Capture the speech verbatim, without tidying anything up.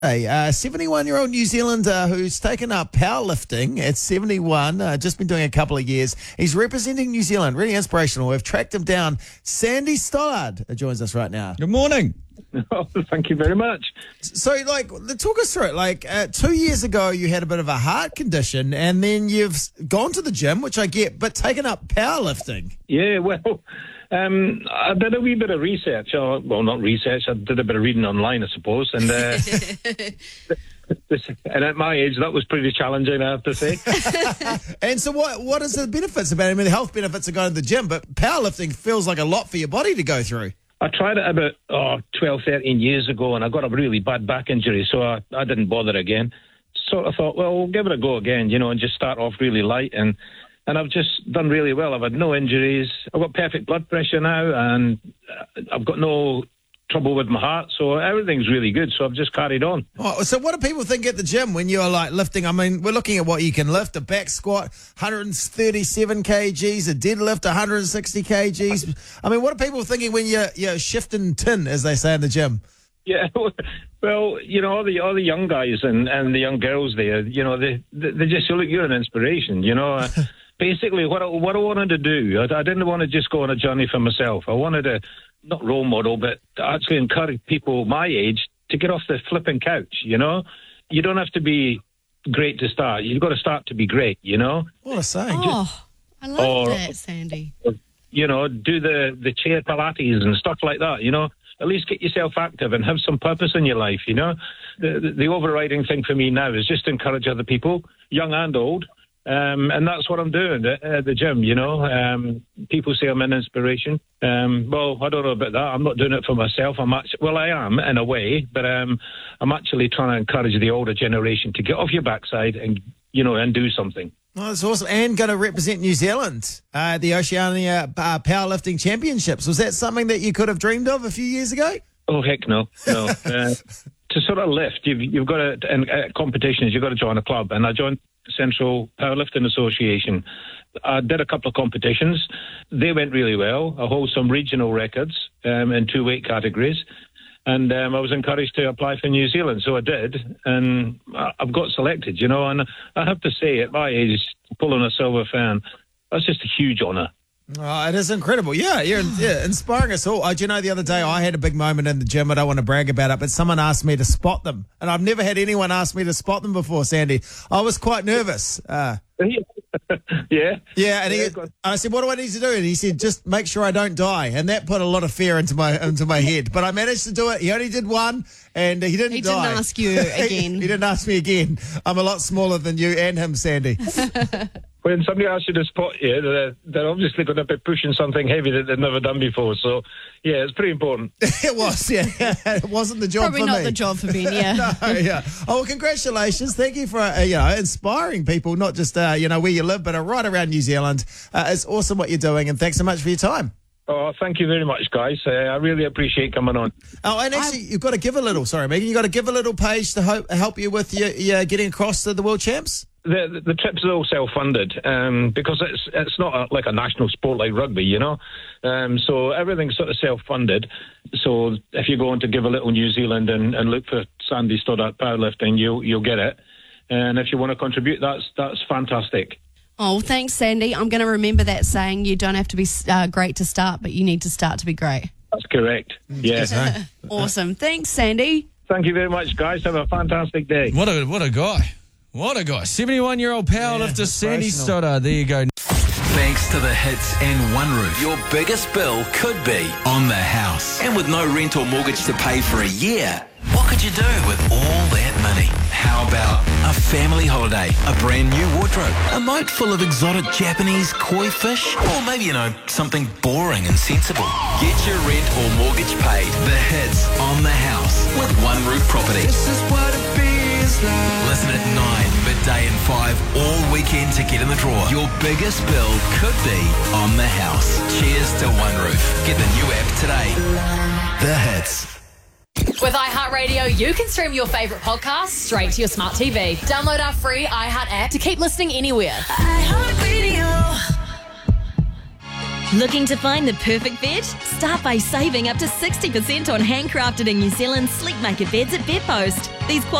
A uh, seventy-one-year-old New Zealander who's taken up powerlifting at seventy-one, uh, just been doing a couple of years. He's representing New Zealand, really inspirational. We've tracked him down. Sandy Stoddard joins us right now. Good morning. Oh, thank you very much. So, like, talk us through it. Like, uh, two years ago, you had a bit of a heart condition, and then you've gone to the gym, which I get, but taken up powerlifting. Yeah, well, um, I did a wee bit of research. Or, well, not research. I did a bit of reading online, I suppose. And uh, and at my age, that was pretty challenging, I have to say. And so what what is the benefits about it? I mean, the health benefits of going to the gym, but powerlifting feels like a lot for your body to go through. I tried it about oh, twelve, thirteen years ago, and I got a really bad back injury, so I, I didn't bother again. Sort of thought, well, we'll give it a go again, you know, and just start off really light. And, and I've just done really well. I've had no injuries. I've got perfect blood pressure now, and I've got no trouble with my heart, so everything's really good, so I've just carried on. Oh, so what do people think at the gym when you're like lifting? I mean, we're looking at what you can lift: a back squat, one hundred thirty-seven kilograms, a deadlift, one hundred sixty kilograms. I mean, what are people thinking when you're, you're shifting tin, as they say in the gym? Yeah, well, you know, all the all the young guys and, and the young girls there, you know, they they, they just say, look, you're an inspiration, you know. Basically, what I, what I wanted to do, I, I didn't want to just go on a journey for myself. I wanted to, not role model, but to actually encourage people my age to get off the flipping couch, you know. You don't have to be great to start. You've got to start to be great, you know. What a saying. Oh, I love or, that, Sandy. You know, do the, the chair Pilates and stuff like that, you know. At least get yourself active and have some purpose in your life, you know. The, the, the overriding thing for me now is just to encourage other people, young and old, um, and that's what I'm doing at, at the gym, you know. Um, people say I'm an inspiration. Um, well, I don't know about that. I'm not doing it for myself. I'm actually, well, I am in a way, but um, I'm actually trying to encourage the older generation to get off your backside and, you know, and do something. Oh, that's awesome. And going to represent New Zealand at uh, the Oceania uh, Powerlifting Championships. Was that something that you could have dreamed of a few years ago? Oh, heck no, no. uh, to sort of lift, you've, you've got to, in uh, competitions, you've got to join a club. And I joined the Central Powerlifting Association. I did a couple of competitions. They went really well. I hold some regional records um, in two weight categories. And um, I was encouraged to apply for New Zealand, so I did, and I've got selected, you know, and I have to say, at my age, pulling a silver fan, that's just a huge honour. Oh, it is incredible. Yeah, you're yeah, inspiring us all. Oh, do you know, the other day I had a big moment in the gym. I don't want to brag about it, but someone asked me to spot them, and I've never had anyone ask me to spot them before, Sandy. I was quite nervous. Uh, yeah. Yeah, and, he, and I said, what do I need to do? And he said, just make sure I don't die. And that put a lot of fear into my into my head. But I managed to do it. He only did one, and he didn't He die. didn't ask you again. he, he didn't ask me again. I'm a lot smaller than you and him, Sandy. When somebody asks you to spot you, they're, they're obviously going to be pushing something heavy that they've never done before. So, yeah, it's pretty important. It was, yeah. It wasn't the job Probably for me. not the job for me, yeah. No, yeah. Oh, well, congratulations. Thank you for, uh, you know, inspiring people, not just, uh, you know, where you live, but uh, right around New Zealand. Uh, it's awesome what you're doing, and thanks so much for your time. Oh, thank you very much, guys. Uh, I really appreciate coming on. Oh, and actually, I... you've got to give a little, sorry, Megan, you've got to give a little page to help, help you with your, your getting across to the World Champs? The, the, the trips are all self-funded um, because it's it's not a, like a national sport like rugby, you know. Um, so everything's sort of self-funded. So if you go on to Give a Little New Zealand and, and look for Sandy Stoddard Powerlifting, you'll you'll get it. And if you want to contribute, that's that's fantastic. Oh, thanks, Sandy. I'm going to remember that saying. You don't have to be uh, great to start, but you need to start to be great. That's correct. Yes. Awesome. Thanks, Sandy. Thank you very much, guys. Have a fantastic day. What a what a guy. What a guy. seventy-one-year-old powerlifter Yeah, Sandy Stoddard. There you go. Thanks to the hits and One Roof, your biggest bill could be on the house. And with no rent or mortgage to pay for a year, what could you do with all that money? How about a family holiday, a brand new wardrobe, a moat full of exotic Japanese koi fish, or maybe, you know, something boring and sensible? Get your rent or mortgage paid. The hits on the house with One Roof Property. This is what it feels like. Listen at nine, midday and five, all weekend to get in the draw. Your biggest bill could be on the house. Cheers to One Roof. Get the new app today. The hits. With iHeartRadio, you can stream your favourite podcasts straight to your smart T V. Download our free iHeart app to keep listening anywhere. iHeartRadio. Looking to find the perfect bed? Start by saving up to sixty percent on handcrafted in New Zealand Sleepmaker beds at Bedpost. These